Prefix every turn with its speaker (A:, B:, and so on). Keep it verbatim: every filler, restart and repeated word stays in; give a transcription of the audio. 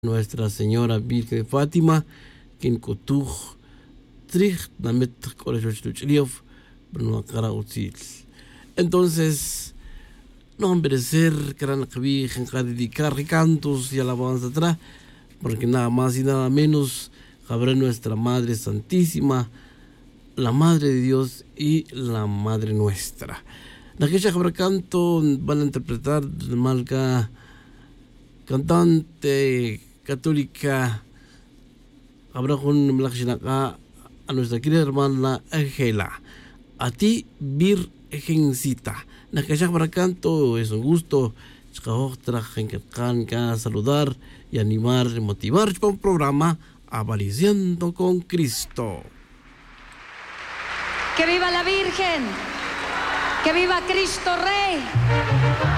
A: Nuestra Señora Virgen de Fátima, quien cotuj trij namet colechochluchliov, brunuakara utzil. Entonces, no merecer que eran virgen a dedicar cantos y alabanza atrás, porque nada más y nada menos habrá nuestra Madre Santísima, la Madre de Dios y la Madre nuestra. La que ya habrá canto van a interpretar de Malca, cantante católica, habrá un melachinaca a nuestra querida hermana Ángela. A ti, Virgencita. La que ya habrá canto es un gusto. Saludar y animar y motivar para un programa Avariciando con Cristo.
B: ¡Que viva la Virgen! ¡Que viva Cristo Rey!